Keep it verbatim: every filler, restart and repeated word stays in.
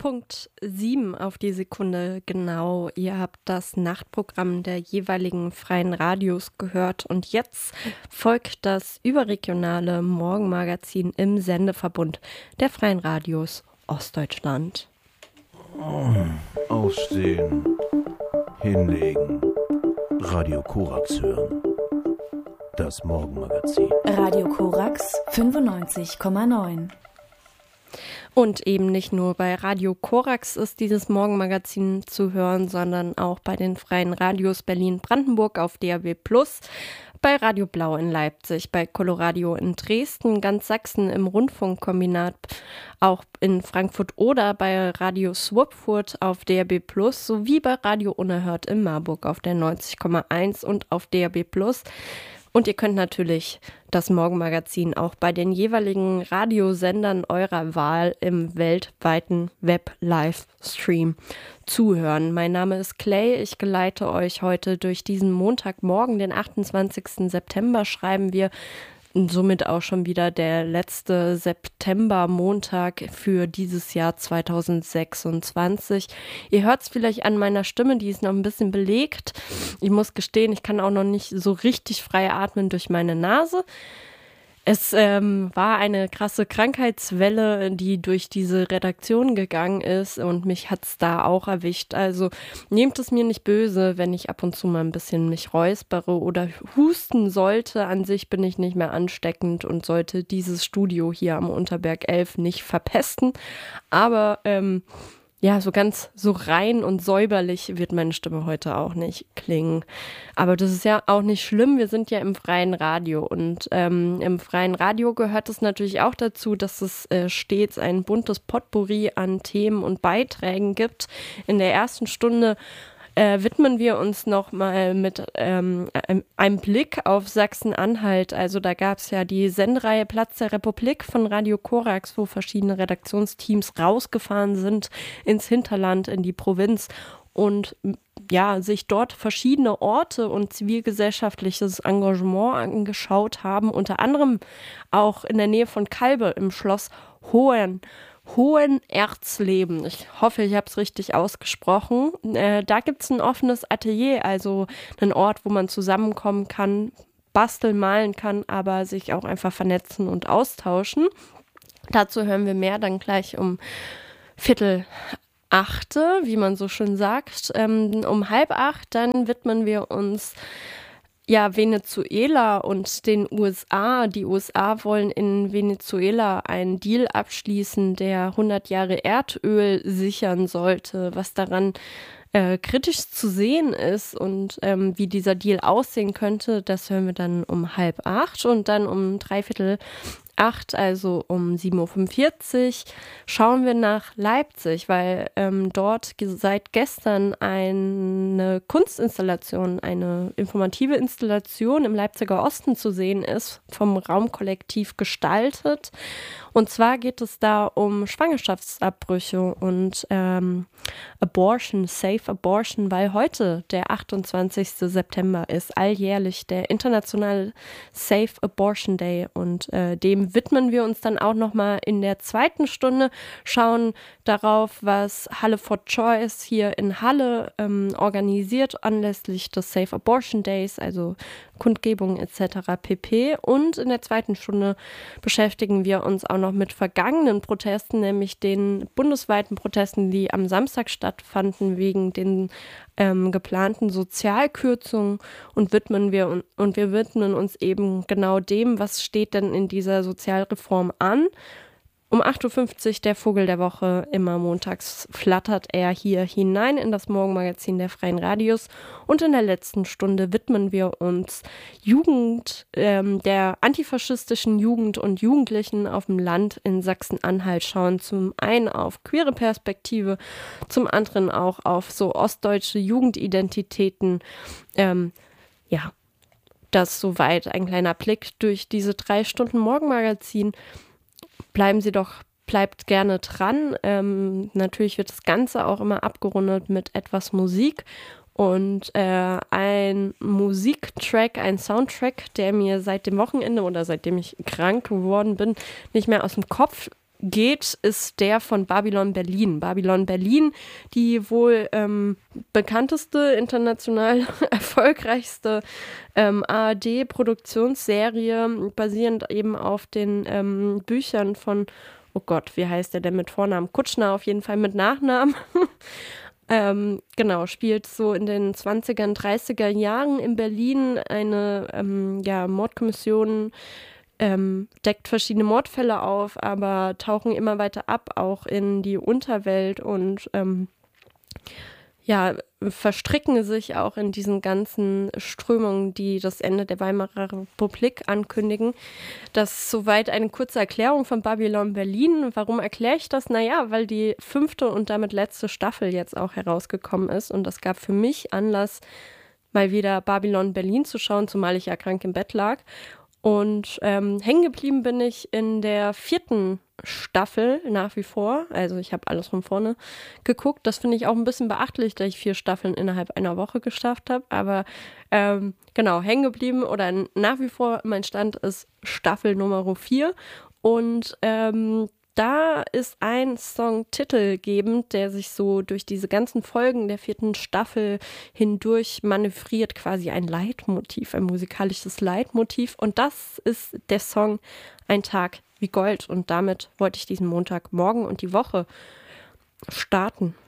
Punkt sieben auf die Sekunde genau. Ihr habt das Nachtprogramm der jeweiligen freien Radios gehört und jetzt folgt das überregionale Morgenmagazin im Sendeverbund der freien Radios Ostdeutschland. Aufstehen, hinlegen, Radio Korax hören. Das Morgenmagazin. Radio Korax fünfundneunzig Komma neun. Und eben nicht nur bei Radio Korax ist dieses Morgenmagazin zu hören, sondern auch bei den freien Radios Berlin-Brandenburg auf D A B plus, bei Radio Blau in Leipzig, bei Coloradio in Dresden, ganz Sachsen im Rundfunkkombinat, auch in Frankfurt oder bei Radio Swupfurt auf D A B plus, sowie bei Radio Unerhört in Marburg auf der neunzig Komma eins und auf D A B plus. Und ihr könnt natürlich das Morgenmagazin auch bei den jeweiligen Radiosendern eurer Wahl im weltweiten Web-Livestream zuhören. Mein Name ist Clay, ich geleite euch heute durch diesen Montagmorgen, den achtundzwanzigsten September, schreiben wir. Und somit auch schon wieder der letzte September-Montag für dieses Jahr zweitausendsechsundzwanzig. Ihr hört es vielleicht an meiner Stimme, die ist noch ein bisschen belegt. Ich muss gestehen, ich kann auch noch nicht so richtig frei atmen durch meine Nase. Es ähm, war eine krasse Krankheitswelle, die durch diese Redaktion gegangen ist und mich hat es da auch erwischt. Also nehmt es mir nicht böse, wenn ich ab und zu mal ein bisschen mich räuspere oder husten sollte. An sich bin ich nicht mehr ansteckend und sollte dieses Studio hier am Unterberg elf nicht verpesten. Aber ähm, ja, so ganz so rein und säuberlich wird meine Stimme heute auch nicht klingen. Aber das ist ja auch nicht schlimm. Wir sind ja im freien Radio und ähm, im freien Radio gehört es natürlich auch dazu, dass es äh, stets ein buntes Potpourri an Themen und Beiträgen gibt. In der ersten Stunde Äh, widmen wir uns nochmal mit ähm, einem Blick auf Sachsen-Anhalt. Also da gab es ja die Sendereihe Platz der Republik von Radio Korax, wo verschiedene Redaktionsteams rausgefahren sind ins Hinterland, in die Provinz und ja, sich dort verschiedene Orte und zivilgesellschaftliches Engagement angeschaut haben, unter anderem auch in der Nähe von Kalbe im Schloss Hohen. Hohenerzleben. Ich hoffe, ich habe es richtig ausgesprochen. Äh, da gibt es ein offenes Atelier, also einen Ort, wo man zusammenkommen kann, basteln, malen kann, aber sich auch einfach vernetzen und austauschen. Dazu hören wir mehr dann gleich um Viertel achte, wie man so schön sagt. Ähm, um halb acht, dann widmen wir uns Ja, Venezuela und den U S A. Die U S A wollen in Venezuela einen Deal abschließen, der hundert Jahre Erdöl sichern sollte. Was daran äh, kritisch zu sehen ist und ähm, wie dieser Deal aussehen könnte, das hören wir dann um halb acht und dann um dreiviertel acht, also um sieben Uhr fünfundvierzig, schauen wir nach Leipzig, weil ähm, dort ge- seit gestern eine Kunstinstallation, eine informative Installation im Leipziger Osten zu sehen ist, vom Raumkollektiv gestaltet. Und zwar geht es da um Schwangerschaftsabbrüche und ähm, Abortion, Safe Abortion, weil heute der achtundzwanzigsten September ist, alljährlich der internationale Safe Abortion Day und äh, dem widmen wir uns dann auch nochmal in der zweiten Stunde, schauen darauf, was Halle for Choice hier in Halle ähm, organisiert anlässlich des Safe Abortion Days, also Kundgebung et cetera pp. Und in der zweiten Stunde beschäftigen wir uns auch noch mit vergangenen Protesten, nämlich den bundesweiten Protesten, die am Samstag stattfanden wegen den ähm, geplanten Sozialkürzungen und widmen wir und, und wir widmen uns eben genau dem, was steht denn in dieser Sozialreform an. Um acht Uhr fünfzig der Vogel der Woche, immer montags flattert er hier hinein in das Morgenmagazin der freien Radios und in der letzten Stunde widmen wir uns Jugend, ähm, der antifaschistischen Jugend und Jugendlichen auf dem Land in Sachsen-Anhalt, schauen zum einen auf queere Perspektive, zum anderen auch auf so ostdeutsche Jugendidentitäten, ähm, ja, das soweit ein kleiner Blick durch diese drei Stunden Morgenmagazin. Bleiben Sie doch, bleibt gerne dran. Ähm, natürlich wird das Ganze auch immer abgerundet mit etwas Musik und äh, ein Musiktrack, ein Soundtrack, der mir seit dem Wochenende oder seitdem ich krank geworden bin, nicht mehr aus dem Kopf geht, ist der von Babylon Berlin. Babylon Berlin, die wohl ähm, bekannteste, international erfolgreichste ähm, A R D-Produktionsserie, basierend eben auf den ähm, Büchern von, oh Gott, wie heißt der denn mit Vornamen? Kutschner, auf jeden Fall mit Nachnamen. ähm, genau, spielt so in den zwanziger, dreißiger Jahren in Berlin eine ähm, ja, Mordkommission, Ähm, deckt verschiedene Mordfälle auf, aber tauchen immer weiter ab, auch in die Unterwelt und ähm, ja, verstricken sich auch in diesen ganzen Strömungen, die das Ende der Weimarer Republik ankündigen. Das ist soweit eine kurze Erklärung von Babylon Berlin. Warum erkläre ich das? Naja, weil die fünfte und damit letzte Staffel jetzt auch herausgekommen ist und das gab für mich Anlass, mal wieder Babylon Berlin zu schauen, zumal ich ja krank im Bett lag. Und ähm, hängen geblieben bin ich in der vierten Staffel nach wie vor. Also ich habe alles von vorne geguckt. Das finde ich auch ein bisschen beachtlich, dass ich vier Staffeln innerhalb einer Woche geschafft habe. Aber ähm, genau, hängen geblieben oder nach wie vor mein Stand ist Staffel Nummer vier. Und ähm, da ist ein Song titelgebend, der sich so durch diese ganzen Folgen der vierten Staffel hindurch manövriert, quasi ein Leitmotiv, ein musikalisches Leitmotiv. Und das ist der Song Ein Tag wie Gold. Und damit wollte ich diesen Montagmorgen und die Woche starten.